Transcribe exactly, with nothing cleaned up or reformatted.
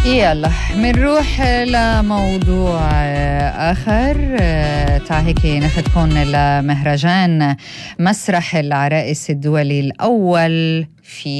يلا منروح لموضوع آخر. تاع هيك ناخدكم لمهرجان مسرح العرائس الدولي الأول في